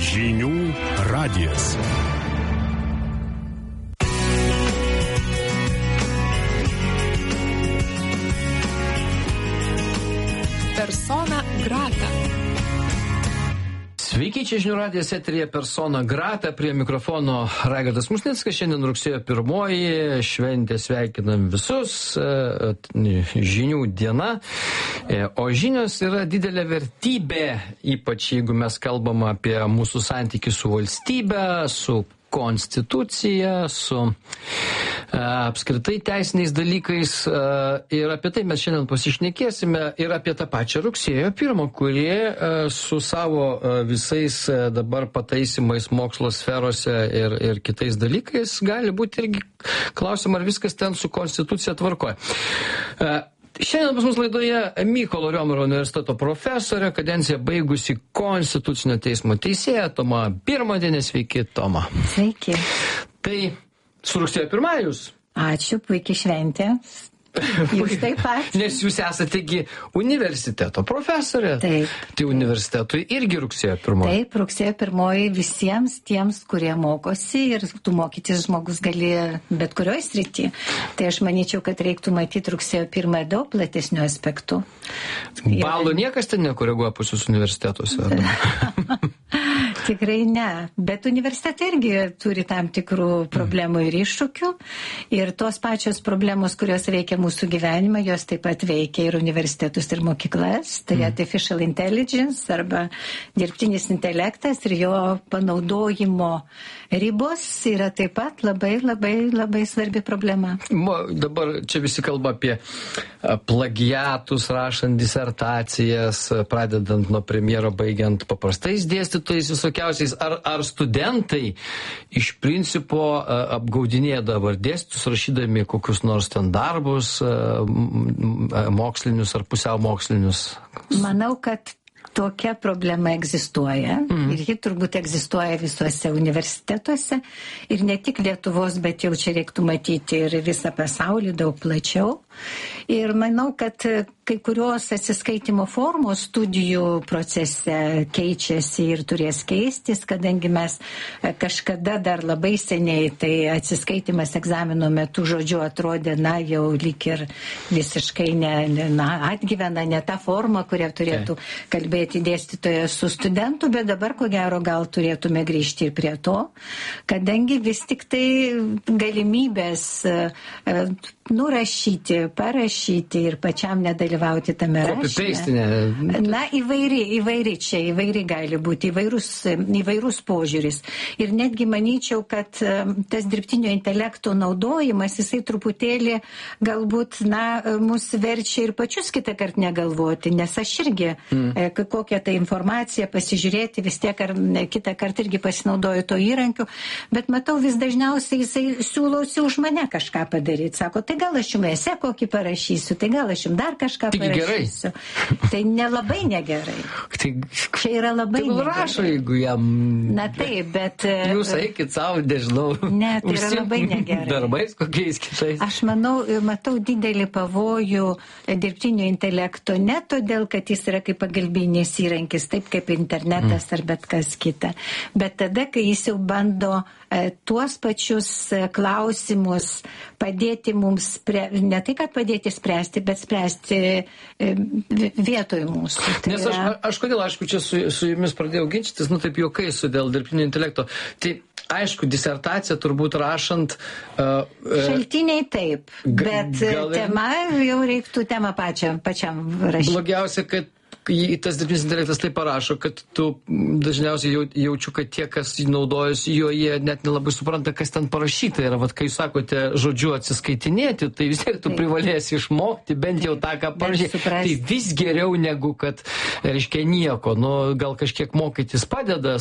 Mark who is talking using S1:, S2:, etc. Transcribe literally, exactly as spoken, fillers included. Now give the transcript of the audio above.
S1: Žinių radijas.
S2: Persona grata.
S3: Sveiki, čia Žinių radijas eteryje Persona grata, prie mikrofono Raigardas Musnickas. Šiandien rugsėjo pirmoji, šventė, sveikinam visus, žinių diena. O žinios yra didelė vertybė, ypač jeigu mes kalbam apie mūsų santykį su valstybe, su konstitucija, su a, apskritai teisiniais dalykais, a, ir apie tai mes šiandien pasišnekėsime ir apie tą pačią rugsėjo pirmą, kurie a, su savo a, visais a, dabar pataisimais mokslo sferose ir, ir kitais dalykais gali būti irgi klausim, ar viskas ten su konstitucija tvarkoja. A, Šiandien pas mus laidoje Mykolo Riomerio universiteto profesorė, kadenciją baigusi Konstitucinio teismo teisėja Toma Birmontienė. Sveiki, Toma.
S4: Sveiki.
S3: Tai su rugsėjo pirma jūs?
S4: Ačiū, puikiai šventė. Jūs taip pat.
S3: Nes jūs esate gi universiteto profesorė.
S4: Taip.
S3: Tai universitetui irgi rugsėjo pirmoji.
S4: Taip, rugsėjo pirmoji visiems tiems, kurie mokosi, ir tu mokytis žmogus gali bet kurioj srity. Tai aš manyčiau, kad reiktų matyti rugsėjo pirmą daug platesnių aspektų.
S3: Balų niekas ten nekoreguoja pas jūs universitetuose.
S4: Tikrai ne, bet universitetai irgi turi tam tikrų problemų ir iššūkių, ir tos pačios problemos, kurios veikia mūsų gyvenimą, jos taip pat veikia ir universitetus, ir mokyklas. Tai mm. artificial intelligence arba dirbtinis intelektas ir jo panaudojimo ribos yra taip pat labai, labai, labai svarbi problema.
S3: Dabar čia visi kalba apie plagiatus, rašant disertacijas, pradedant nuo premjero, baigiant paprastais dėstytojais visokiausiais. Ar, ar studentai iš principo apgaudinėja dabar dėstytus, rašydami kokius nors ten darbus, mokslinius ar pusiau mokslinius?
S4: Manau, kad tokia problema egzistuoja, mm. ir ji turbūt egzistuoja visuose universitetuose, ir ne tik Lietuvos, bet jau čia reiktų matyti ir visą pasaulį daug plačiau. Ir manau, kad kai kurios atsiskaitimo formos studijų procese keičiasi ir turės keistis, kadangi mes kažkada dar labai seniai, tai atsiskaitimas egzamino metu žodžiu atrodė, na, jau lyg ir visiškai ne, na, atgyvena ne tą formą, kurią turėtų kalbėti dėstytojas su studentu, bet dabar, ko gero, gal turėtume grįžti ir prie to, kadangi vis tik tai galimybės nurašyti, parašyti ir pačiam nedalyvauti tame rašyme. Na, įvairi, įvairi čia, įvairi gali būti, įvairus, įvairus požiūris. Ir netgi manyčiau, kad tas dirbtinio intelekto naudojimas, jisai truputėlį galbūt, na, mus verčia ir pačius kitą kartą negalvoti, nes aš irgi mm. kokią tą informaciją pasižiūrėti, vis tiek ar kitą kartą irgi pasinaudoju to įrankiu, bet matau vis dažniausiai jisai siūlosi už mane kažką padaryti. Sako, tai gal aš jums esė kokį parašysiu, tai gal aš jums dar kažką
S3: Tik
S4: parašysiu. Gerai. Tai nelabai negerai.
S3: Tai,
S4: čia yra labai
S3: tai
S4: negerai.
S3: Rašo, jeigu jam...
S4: Na taip, bet...
S3: Jūs eikit savo, nežinau.
S4: Ne, tai yra labai negerai.
S3: Darbais kokiais kitais.
S4: Aš manau, matau didelį pavojų dirbtinio intelekto, ne todėl, kad jis yra kaip pagalbinis įrankis, taip kaip internetas mm. ar bet kas kita, bet tada, kai jis jau bando tuos pačius klausimus padėti mums, spre, ne tai, kad padėti spręsti, bet spręsti vietoj mūsų. Tai
S3: Nes aš,
S4: yra...
S3: aš kodėl, aišku, čia su, su jumis pradėjau ginčytis, nu taip juokais su dėl dirbtinio intelekto. Tai aišku, disertaciją turbūt rašant... Uh,
S4: Šaltiniai taip, bet
S3: gal...
S4: tema jau reiktų temą pačiam, pačiam rašyti.
S3: Blogiausia, kad tas dirbtinis intelektas taip parašo, kad tu dažniausiai jau, jaučiu, kad tie, kas naudojasi jo, jie net nelabai supranta, kas ten parašyta yra. Vat kai jūs sakote žodžiu atsiskaitinėti, tai vis tiek tu taip. privalėsi išmokti bent jau tą, ką parašyti. Tai vis geriau negu kad, reiškia, nieko. Nu, gal kažkiek mokytis padeda